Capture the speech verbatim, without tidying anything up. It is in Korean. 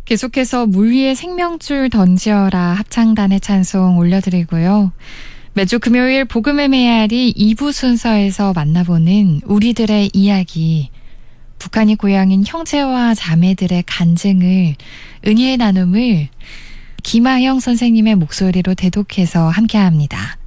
계속해서 물 위에 생명줄 던지어라 합창단의 찬송 올려드리고요. 매주 금요일 복음의 메아리 이 부 순서에서 만나보는 우리들의 이야기, 북한이 고향인 형제와 자매들의 간증을, 은혜의 나눔을 김아영 선생님의 목소리로 대독해서 함께합니다.